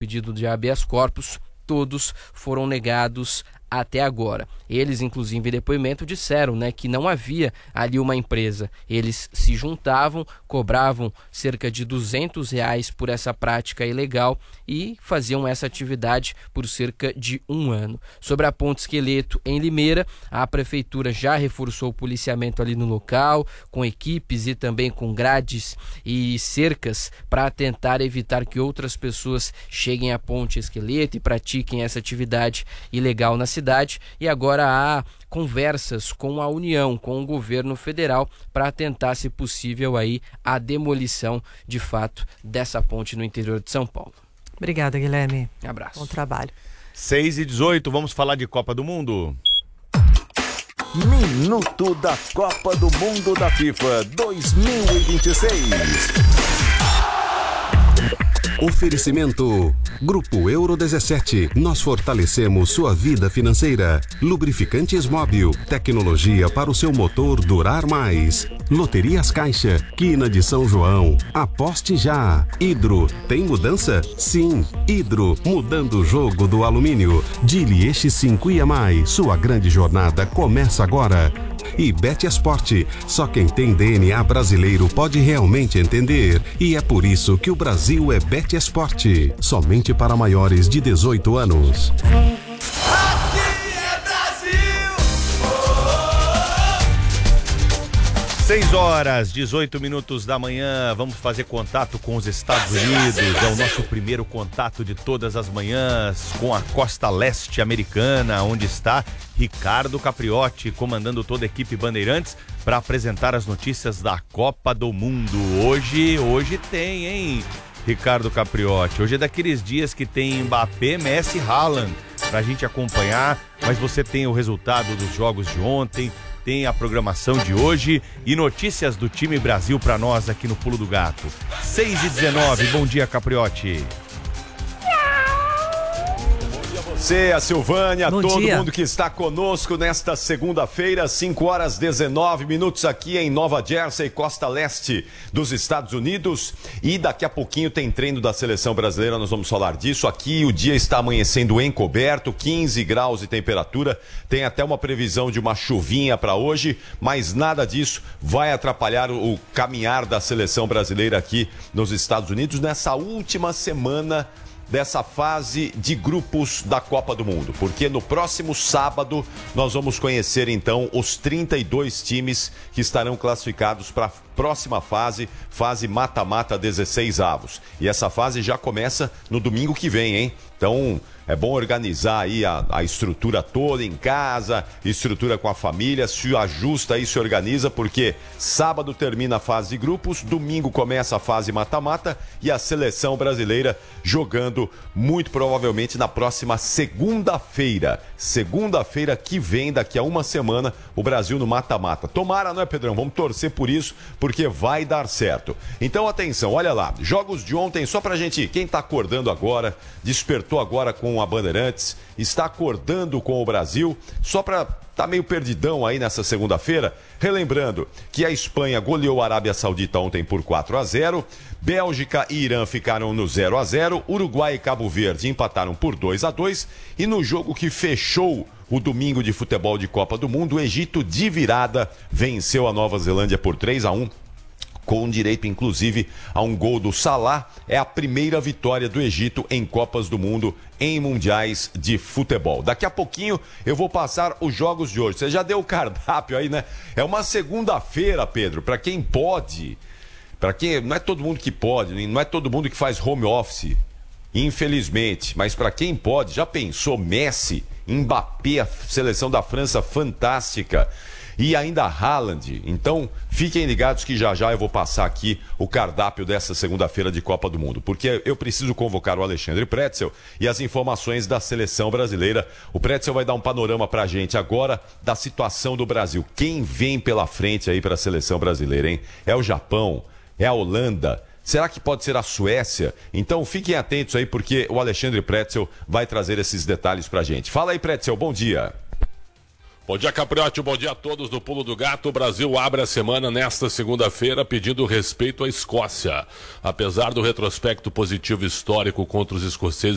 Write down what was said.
pedido de habeas corpus, todos foram negados até agora. Eles, inclusive, em depoimento, disseram, que não havia ali uma empresa. Eles se juntavam, cobravam cerca de R$200 por essa prática ilegal e faziam essa atividade por cerca de 1 ano. Sobre a Ponte Esqueleto, em Limeira, a prefeitura já reforçou o policiamento ali no local, com equipes e também com grades e cercas para tentar evitar que outras pessoas cheguem à Ponte Esqueleto e pratiquem essa atividade ilegal na cidade. E agora há conversas com a União, com o governo federal, para tentar, se possível, aí a demolição de fato dessa ponte no interior de São Paulo. Obrigada, Guilherme. Abraço. Bom trabalho. 6h18, vamos falar de Copa do Mundo. Minuto da Copa do Mundo da FIFA 2026. Oferecimento Grupo Euro 17. Nós fortalecemos sua vida financeira. Lubrificantes Móbil. Tecnologia para o seu motor durar mais. Loterias Caixa. Quina de São João. Aposte já. Hidro. Tem mudança? Sim. Hidro. Mudando o jogo do alumínio. Dili X5 e mais. Sua grande jornada começa agora. E Bet Esporte. Só quem tem DNA brasileiro pode realmente entender. E é por isso que o Brasil é Bet Esporte. Somente para maiores de 18 anos. Aqui é Brasil! 6h18 da manhã, vamos fazer contato com os Estados Unidos. É o nosso primeiro contato de todas as manhãs com a costa leste americana, onde está Ricardo Capriotti, comandando toda a equipe Bandeirantes, para apresentar as notícias da Copa do Mundo. Hoje tem, hein, Ricardo Capriotti? Hoje é daqueles dias que tem Mbappé, Messi, Haaland pra gente acompanhar, mas você tem o resultado dos jogos de ontem, tem a programação de hoje e notícias do time Brasil pra nós aqui no Pulo do Gato. 6h19, bom dia, Capriotti. Você, a Silvânia, Bom todo dia. mundo que está conosco nesta segunda-feira, 5h19 aqui em Nova Jersey, costa leste dos Estados Unidos. E daqui a pouquinho tem treino da seleção brasileira, nós vamos falar disso. Aqui o dia está amanhecendo encoberto, 15 graus de temperatura. Tem até uma previsão de uma chuvinha para hoje, mas nada disso vai atrapalhar o caminhar da seleção brasileira aqui nos Estados Unidos nessa última semana dessa fase de grupos da Copa do Mundo, porque no próximo sábado nós vamos conhecer então os 32 times que estarão classificados para a próxima fase mata-mata 16 avos. E essa fase já começa no domingo que vem, hein? Então é bom organizar aí a estrutura toda em casa, estrutura com a família, se ajusta aí, se organiza, porque sábado termina a fase de grupos, domingo começa a fase mata-mata e a seleção brasileira jogando muito provavelmente na próxima segunda-feira. Segunda-feira que vem, daqui a uma semana, o Brasil no mata-mata. Tomara, não é, Pedrão? Vamos torcer por isso, porque vai dar certo. Então, atenção, olha lá, jogos de ontem, só pra gente, quem tá acordando agora, despertou agora com a Bandeirantes, está acordando com o Brasil, só pra tá meio perdidão aí nessa segunda-feira, relembrando que a Espanha goleou a Arábia Saudita ontem por 4-0, Bélgica e Irã ficaram no 0-0, Uruguai e Cabo Verde empataram por 2-2 e no jogo que fechou o domingo de futebol de Copa do Mundo, o Egito de virada venceu a Nova Zelândia por 3-1. Com direito, inclusive, a um gol do Salah. É a primeira vitória do Egito em Copas do Mundo, em mundiais de futebol. Daqui a pouquinho eu vou passar os jogos de hoje. Você já deu o cardápio aí, né? É uma segunda-feira, Pedro, para quem pode. Para quem não é todo mundo que pode, não é todo mundo que faz home office, infelizmente. Mas para quem pode, já pensou Messi, Mbappé, a seleção da França fantástica. E ainda Haaland. Então, fiquem ligados que já eu vou passar aqui o cardápio dessa segunda-feira de Copa do Mundo. Porque eu preciso convocar o Alexandre Pretzel e as informações da seleção brasileira. O Pretzel vai dar um panorama pra gente agora da situação do Brasil. Quem vem pela frente aí para a seleção brasileira, hein? É o Japão? É a Holanda? Será que pode ser a Suécia? Então, fiquem atentos aí porque o Alexandre Pretzel vai trazer esses detalhes pra gente. Fala aí, Pretzel. Bom dia. Bom dia, Capriotti, bom dia a todos do Pulo do Gato. O Brasil abre a semana nesta segunda-feira pedindo respeito à Escócia. Apesar do retrospecto positivo histórico contra os escoceses